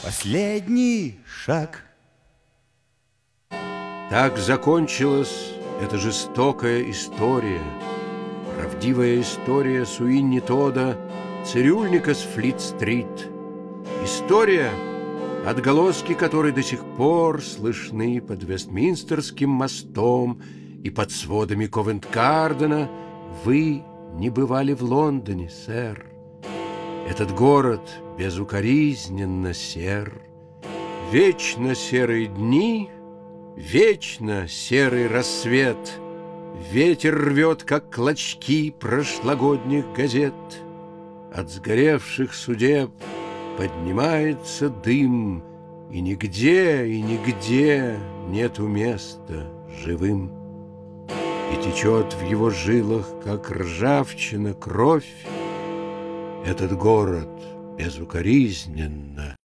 Последний шаг. Так закончилась эта жестокая история, правдивая история Суинни Тодда, цирюльника с Флит-стрит. История, отголоски которой до сих пор слышны под Вестминстерским мостом и под сводами Ковент-Гардена. Вы не бывали в Лондоне, сэр. Этот город безукоризненно сер. Вечно серые дни, вечно серый рассвет. Ветер рвет, как клочки прошлогодних газет. От сгоревших судеб поднимается дым, и нигде нету места живым. И течет в его жилах, как ржавчина, кровь. Этот город безукоризненно